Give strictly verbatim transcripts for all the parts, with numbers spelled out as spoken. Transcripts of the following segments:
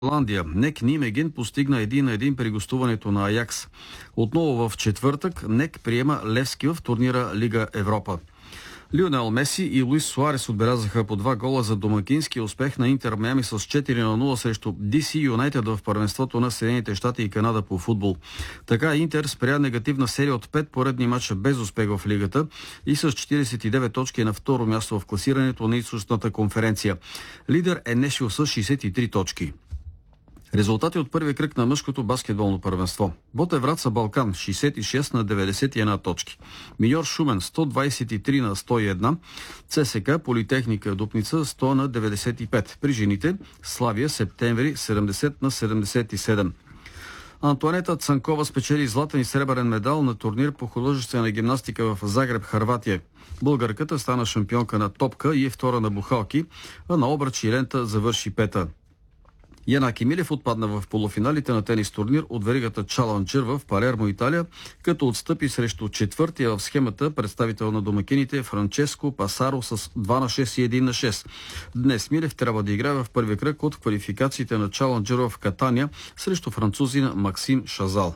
Холандия. НЕК Нимеген постигна един на един при гостуването на Аякс. Отново в четвъртък НЕК приема Левски в турнира Лига Европа. Лионел Меси и Луис Суарес отбелязаха по два гола за домакински успех на Интер Миами с четири на нула срещу Ди Си Юнайтед в първенството на Съединените щати и Канада по футбол. Така Интер спря негативна серия от пет поредни мача без успех в лигата и с четиридесет и девет точки на второ място в класирането на източната конференция. Лидер е Нешвил с шейсет и три точки. Резултати от първия кръг на мъжкото баскетболно първенство. Ботев Враца Балкан шейсет и шест на деветдесет и една точки. Миньор Шумен сто двадесет и три на сто и една. ЦСКА Политехника Дупница сто на деветдесет и пет. При жените Славия Септември седемдесет на седемдесет и седем. Антуанета Цанкова спечели златен и сребърен медал на турнир по художествена гимнастика в Загреб, Хърватия. Българката стана шампионка на топка и е втора на бухалки, а на обръч и лента завърши пета. Янаки Милев отпадна в полуфиналите на тенис турнир от веригата Чаланджер в Палермо, Италия, като отстъпи срещу четвъртия в схемата представител на домакините Франческо Пасаро с два на шест и един на шест. Днес Милев трябва да играе в първи кръг от квалификациите на Чаланджер в Катания срещу французина Максим Шазал.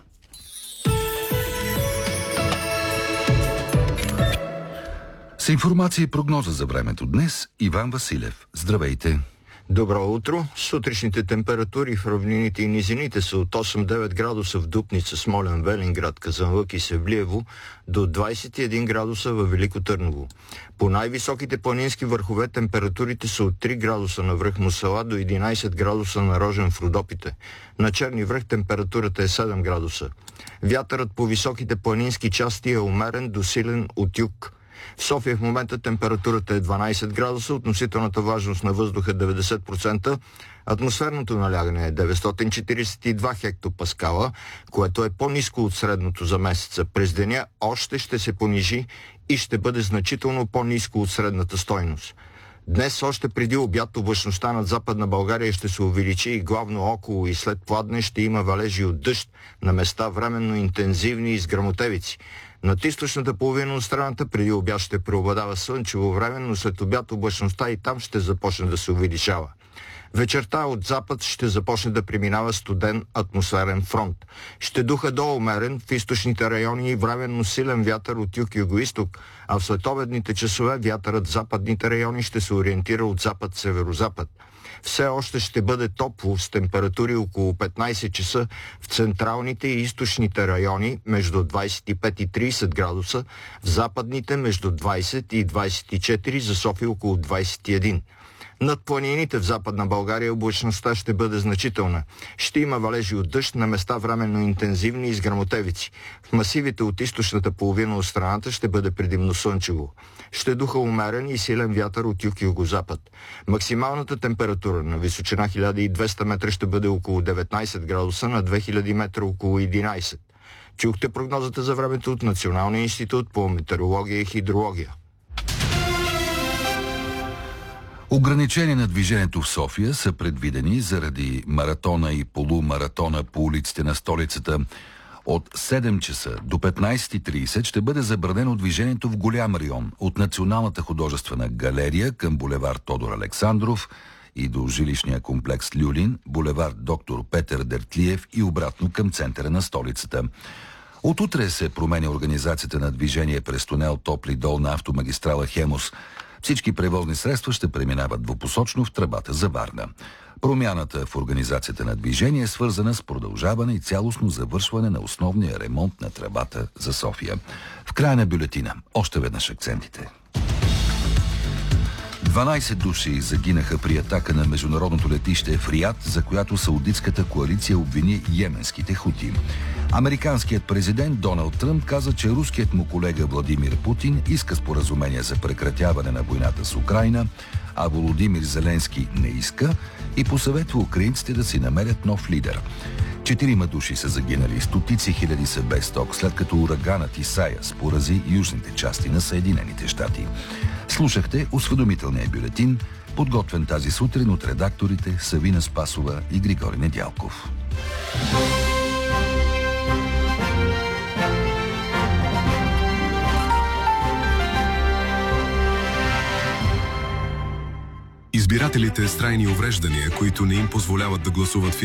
С информация и прогноза за времето днес Иван Василев. Здравейте! Добро утро! Сутрешните температури в равнините и низините са от осем до девет градуса в Дупница, Смолян, Велинград, Казанлък и Севлиево до двадесет и един градуса във Велико Търново. По най-високите планински върхове температурите са от три градуса на връх Мусала до единадесет градуса на Рожен в Родопите. На Черни връх температурата е седем градуса. Вятърът по високите планински части е умерен до силен от юг. В София в момента температурата е дванадесет градуса, относителната влажност на въздуха деветдесет процента, атмосферното налягане е деветстотин четиридесет и два хектопаскала, което е по-ниско от средното за месеца. През деня още ще се понижи и ще бъде значително по-ниско от средната стойност. Днес още преди обяд облачността над Западна България ще се увеличи и главно около и след пладне ще има валежи от дъжд, на места временно интензивни и с гръмотевици. Над източната половина от страната преди обяд ще преобладава слънчево време, но след обяд облачността и там ще започне да се увеличава. Вечерта от запад ще започне да преминава студен атмосферен фронт. Ще духа до умерен в източните райони и временно силен вятър от юг-югоизток, а в следобедните часове вятърът в западните райони ще се ориентира от запад-северозапад. Все още ще бъде топло с температури около петнадесет часа в централните и източните райони между двадесет и пет и тридесет градуса, в западните между двадесет и двадесет и четири, за София около двадесет и един. Над планините в Западна България облачността ще бъде значителна. Ще има валежи от дъжд, на места временно интензивни и с гръмотевици. В масивите от източната половина от страната ще бъде предимно слънчево. Ще духа умерен и силен вятър от юг-югозапад. Максималната температура на височина хиляда и двеста метра ще бъде около деветнадесет градуса, на две хиляди метра около единадесет. Чухте прогнозата за времето от Националния институт по метеорология и хидрология. Ограничения на движението в София са предвидени заради маратона и полумаратона по улиците на столицата. От седем часа до петнадесет и тридесет ще бъде забранено движението в голям район от Националната художествена галерия към булевард Тодор Александров и до жилищния комплекс Люлин, булевард Доктор Петър Дертлиев и обратно към центъра на столицата. От утре се променя организацията на движение през тунел Топли дол на автомагистрала Хемус. Всички превозни средства ще преминават двупосочно в тръбата за Варна. Промяната в организацията на движение е свързана с продължаване и цялостно завършване на основния ремонт на тръбата за София. В края на бюлетина още веднъж акцентите. дванадесет души загинаха при атака на международното летище в Риад, за която саудитската коалиция обвини йеменските хути. Американският президент Доналд Тръмп каза, че руският му колега Владимир Путин иска споразумение за прекратяване на войната с Украйна, а Володимир Зеленски не иска и посъветва украинците да си намерят нов лидер. Четирима души са загинали, стотици хиляди са без ток, след като ураганът Исайас порази южните части на Съединените щати. Слушахте осведомителния бюлетин, подготвен тази сутрин от редакторите Савина Спасова и Григорий Недялков. Избирателите избирателите с трайни увреждания, които не им позволяват да гласуват